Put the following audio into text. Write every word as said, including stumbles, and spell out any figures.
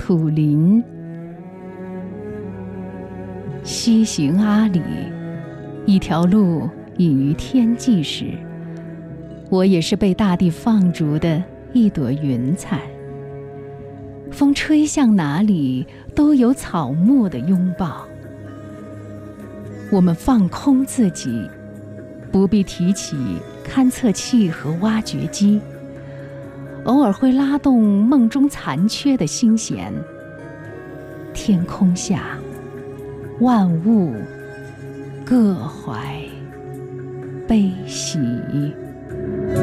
土林。西行阿里，一条路隐于天际时，我也是被大地放逐的一朵云彩。风吹向哪里，都有草木的拥抱。我们放空自己，不必提起勘测器和挖掘机，偶尔会拉动梦中残缺的心弦。天空下，万物各怀悲喜。